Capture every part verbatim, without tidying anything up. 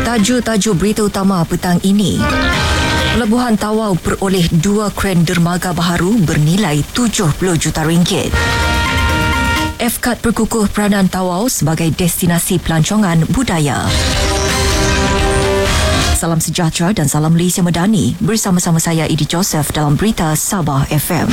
Tajuk-tajuk berita utama petang ini. Pelabuhan Tawau peroleh dua kren dermaga baharu bernilai tujuh puluh juta ringgit. F C A T berkukuh peranan Tawau sebagai destinasi pelancongan budaya. Salam sejahtera dan salam Malaysia Madani. Bersama-sama saya Idi Joseph dalam Berita Sabah F M.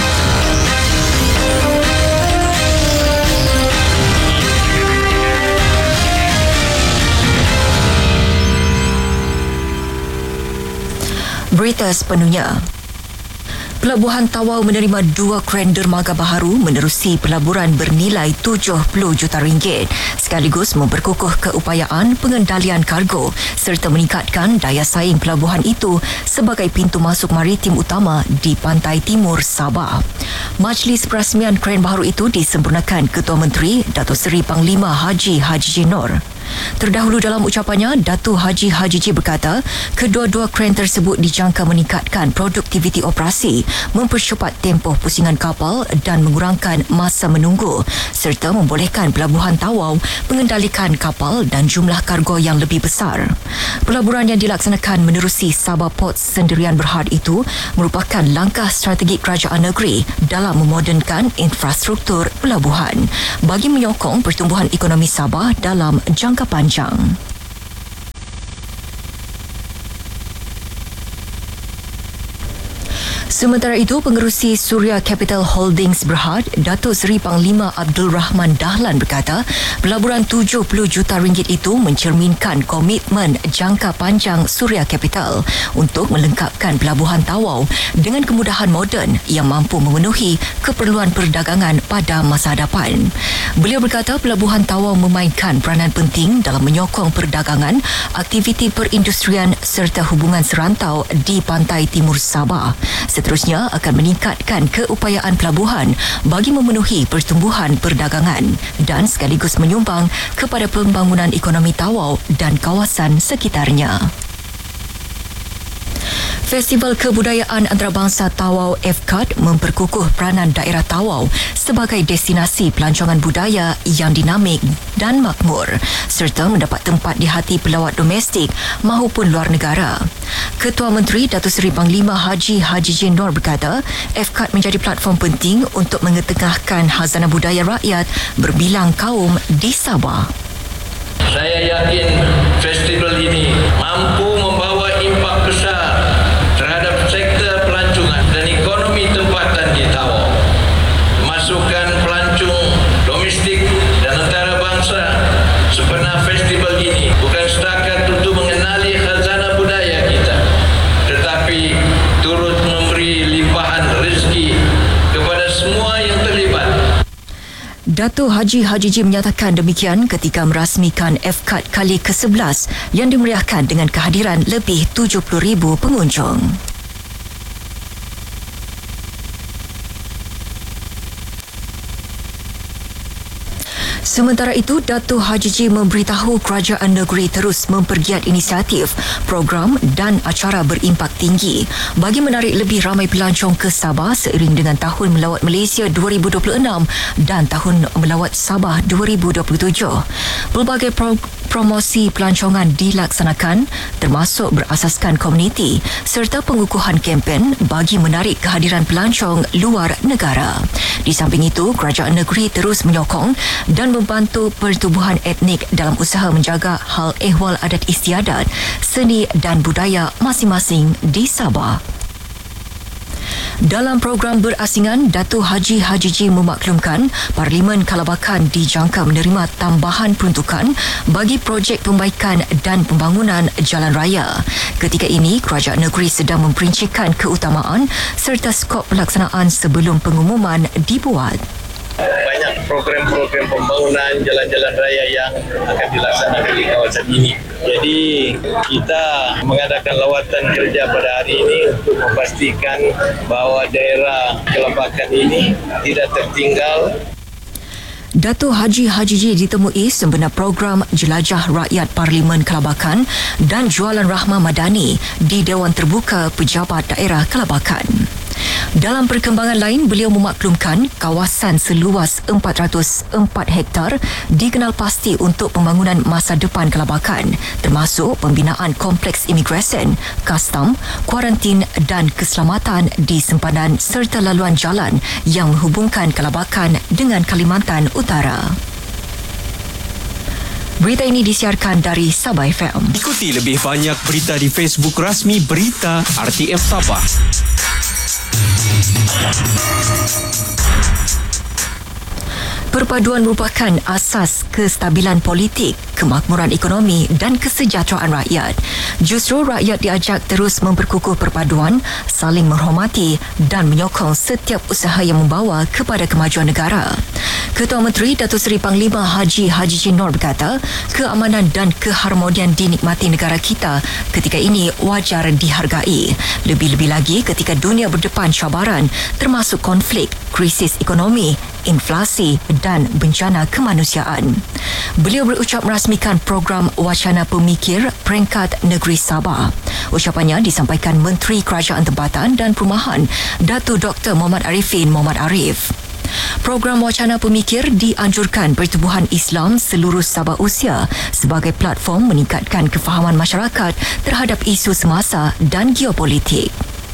Berita sepenuhnya. Pelabuhan Tawau menerima dua kren dermaga baharu menerusi pelaburan bernilai tujuh puluh juta ringgit sekaligus memperkukuh keupayaan pengendalian kargo serta meningkatkan daya saing pelabuhan itu sebagai pintu masuk maritim utama di pantai timur Sabah. Majlis perasmian kren baharu itu disempurnakan Ketua Menteri Datuk Seri Panglima Haji Haji J. Noor. Terdahulu dalam ucapannya, Datuk Haji Haji J berkata, kedua-dua kren tersebut dijangka meningkatkan produktiviti operasi, mempercepat tempoh pusingan kapal dan mengurangkan masa menunggu serta membolehkan Pelabuhan Tawau mengendalikan kapal dan jumlah kargo yang lebih besar. Pelaburan yang dilaksanakan menerusi Sabah Port Sendirian Berhad itu merupakan langkah strategik kerajaan negeri dalam memodernkan infrastruktur pelabuhan bagi menyokong pertumbuhan ekonomi Sabah dalam jangka panjang. Sementara itu, Pengerusi Suria Capital Holdings Berhad, Datuk Seri Panglima Abdul Rahman Dahlan berkata, pelaburan tujuh puluh juta ringgit itu mencerminkan komitmen jangka panjang Suria Capital untuk melengkapkan Pelabuhan Tawau dengan kemudahan moden yang mampu memenuhi keperluan perdagangan pada masa hadapan. Beliau berkata, Pelabuhan Tawau memainkan peranan penting dalam menyokong perdagangan, aktiviti perindustrian serta hubungan serantau di pantai timur Sabah. Seterusnya akan meningkatkan keupayaan pelabuhan bagi memenuhi pertumbuhan perdagangan dan sekaligus menyumbang kepada pembangunan ekonomi Tawau dan kawasan sekitarnya. Festival Kebudayaan Antarabangsa Tawau F C A T memperkukuh peranan daerah Tawau sebagai destinasi pelancongan budaya yang dinamik dan makmur serta mendapat tempat di hati pelawat domestik maupun luar negara. Ketua Menteri Datuk Seri Panglima Haji Haji J. Noor berkata, F C A T menjadi platform penting untuk mengetengahkan khazanah budaya rakyat berbilang kaum di Sabah. Saya yakin festival ini mampu membawa impak besar terhadap sektor pelancongan dan ekonomi tempatan di Tawau. Masukkan pelancong domestik dan antarabangsa. Sebenarnya festival ini bukan setakat untuk mengenali khazanah budaya kita, tetapi turut memberi limpahan rezeki kepada semua yang terlibat. Datuk Haji Haji J menyatakan demikian ketika merasmikan F C A T kali ke sebelas yang dimeriahkan dengan kehadiran lebih tujuh puluh ribu pengunjung. Sementara itu, Datuk Haji J memberitahu kerajaan negeri terus mempergiat inisiatif, program dan acara berimpak tinggi bagi menarik lebih ramai pelancong ke Sabah seiring dengan Tahun Melawat Malaysia dua ribu dua puluh enam dan Tahun Melawat Sabah dua ribu dua puluh tujuh. Pelbagai pro- promosi pelancongan dilaksanakan termasuk berasaskan komuniti serta pengukuhan kempen bagi menarik kehadiran pelancong luar negara. Di samping itu, kerajaan negeri terus menyokong dan membantu pertubuhan etnik dalam usaha menjaga hal ehwal adat istiadat, seni dan budaya masing-masing di Sabah. Dalam program berasingan, Datuk Haji Haji J memaklumkan Parlimen Kalabakan dijangka menerima tambahan peruntukan bagi projek pembaikan dan pembangunan jalan raya. Ketika ini, kerajaan negeri sedang memperincikan keutamaan serta skop pelaksanaan sebelum pengumuman dibuat. Banyak program-program pembangunan jalan-jalan raya yang akan dilaksanakan di kawasan ini. Jadi kita mengadakan lawatan kerja pada hari ini untuk memastikan bahawa daerah Kelabakan ini tidak tertinggal. Datuk Haji Haji J ditemui sempena program Jelajah Rakyat Parlimen Kelabakan dan Jualan Rahmah Madani di Dewan Terbuka Pejabat Daerah Kelabakan. Dalam perkembangan lain, beliau memaklumkan kawasan seluas empat ratus empat hektar dikenal pasti untuk pembangunan masa depan kelabakan, termasuk pembinaan kompleks imigresen, kastam, kuarantin dan keselamatan di sempadan serta laluan jalan yang menghubungkan kelabakan dengan Kalimantan Utara. Berita ini disiarkan dari Sabah F M. Ikuti lebih banyak berita di Facebook rasmi Berita R T M Sabah. Perpaduan merupakan asas kestabilan politik, kemakmuran ekonomi dan kesejahteraan rakyat. Justru rakyat diajak terus memperkukuh perpaduan, saling menghormati dan menyokong setiap usaha yang membawa kepada kemajuan negara. Ketua Menteri Datuk Seri Panglima Haji Haji Jin Noor berkata, keamanan dan keharmonian dinikmati negara kita ketika ini wajar dihargai. Lebih-lebih lagi ketika dunia berdepan cabaran termasuk konflik, krisis ekonomi, inflasi dan bencana kemanusiaan. Beliau berucap merasmikan program Wacana Pemikir Peringkat Negeri Sabah. Ucapannya disampaikan Menteri Kerajaan Tempatan dan Perumahan Datuk Doktor Muhammad Arifin Muhammad Arif. Program Wacana Pemikir dianjurkan Pertubuhan Islam seluruh Sabah Usia sebagai platform meningkatkan kefahaman masyarakat terhadap isu semasa dan geopolitik.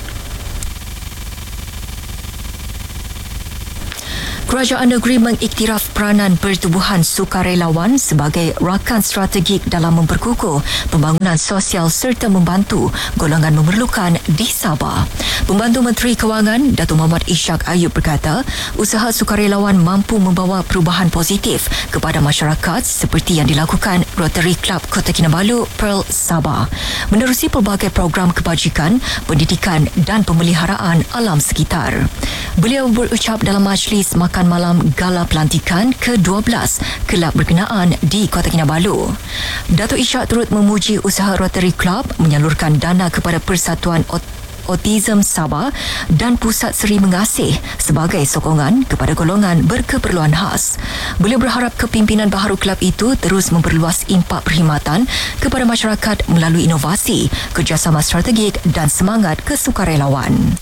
Kerajaan negeri mengiktiraf peranan Pertubuhan Sukarelawan sebagai rakan strategik dalam memperkukuh pembangunan sosial serta membantu golongan memerlukan di Sabah. Pembantu Menteri Kewangan Datuk Muhammad Ishak Ayub berkata, usaha sukarelawan mampu membawa perubahan positif kepada masyarakat seperti yang dilakukan Rotary Club Kota Kinabalu Pearl Sabah menerusi pelbagai program kebajikan, pendidikan dan pemeliharaan alam sekitar. Beliau berucap dalam majlis makan malam gala pelantikan ke dua belas kelab berkenaan di Kota Kinabalu. Datuk Ishak turut memuji usaha Rotary Club menyalurkan dana kepada Persatuan Autism Sabah dan Pusat Seri Mengasih sebagai sokongan kepada golongan berkeperluan khas. Beliau berharap kepimpinan baharu kelab itu terus memperluas impak perkhidmatan kepada masyarakat melalui inovasi, kerjasama strategik dan semangat kesukarelawan.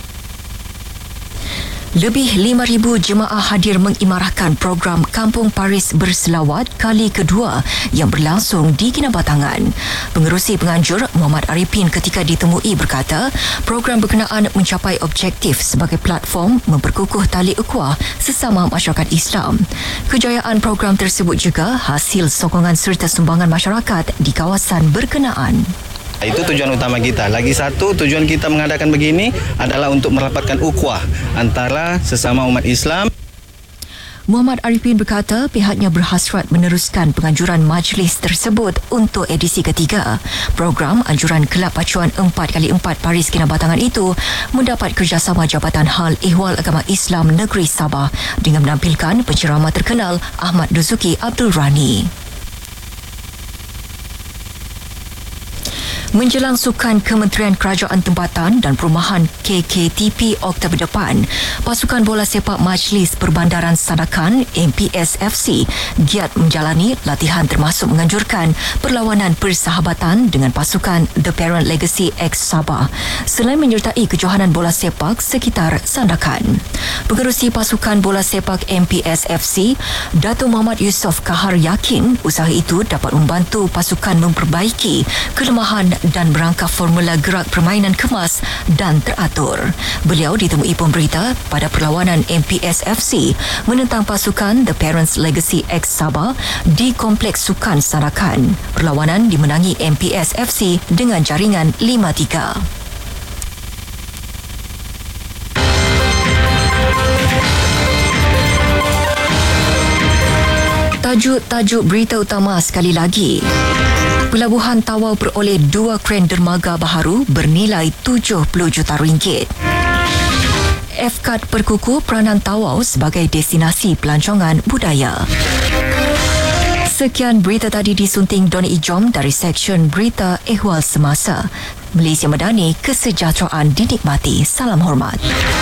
Lebih lima ribu jemaah hadir mengimarahkan program Kampung Paris Berselawat kali kedua yang berlangsung di Kinabatangan. Pengerusi penganjur Muhammad Arifin ketika ditemui berkata, program berkenaan mencapai objektif sebagai platform memperkukuh tali ukhuwah sesama masyarakat Islam. Kejayaan program tersebut juga hasil sokongan serta sumbangan masyarakat di kawasan berkenaan. Itu tujuan utama kita. Lagi satu tujuan kita mengadakan begini adalah untuk merapatkan ukhuwah antara sesama umat Islam. Muhammad Arifin berkata pihaknya berhasrat meneruskan penganjuran majlis tersebut untuk edisi ketiga. Program anjuran Kelab Pacuan empat kali empat Paris Kinabatangan itu mendapat kerjasama Jabatan Hal Ehwal Agama Islam Negeri Sabah dengan menampilkan penceramah terkenal Ahmad Duzuki Abdul Rani. Menjelang Sukan Kementerian Kerajaan Tempatan dan Perumahan K K T P Oktober depan, pasukan bola sepak Majlis Perbandaran Sandakan M P S F C giat menjalani latihan termasuk menganjurkan perlawanan persahabatan dengan pasukan The Parent Legacy X Sabah selain menyertai kejohanan bola sepak sekitar Sandakan. Pengerusi pasukan bola sepak M P S F C, Datuk Muhammad Yusof Kahar yakin usaha itu dapat membantu pasukan memperbaiki kelemahan dan merangkap formula gerak permainan kemas dan teratur. Beliau ditemui pemberita pada perlawanan M P S F C menentang pasukan The Parents Legacy X Sabah di Kompleks Sukan Sandakan. Perlawanan dimenangi M P S F C dengan jaringan lima tiga. Tajuk-tajuk berita utama sekali lagi. Pelabuhan Tawau beroleh dua kren dermaga baharu bernilai tujuh puluh juta ringgit. F K A D perkukuh peranan Tawau sebagai destinasi pelancongan budaya. Sekian berita tadi disunting Doni Ijom dari Seksyen Berita Ehwal Semasa. Malaysia Madani, kesejahteraan dinikmati. Salam hormat.